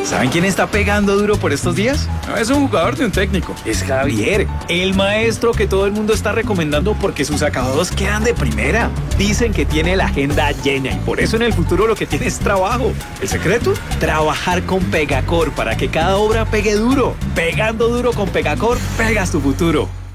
¿Saben quién está pegando duro por estos días? No es un jugador de un técnico, es Javier, el maestro que todo el mundo está recomendando porque sus acabados quedan de primera. Dicen que tiene la agenda llena y por eso en el futuro lo que tiene es trabajo. ¿El secreto? Trabajar con Pegacor para que cada obra pegue duro. Pegando duro con Pegacor, pegas tu futuro.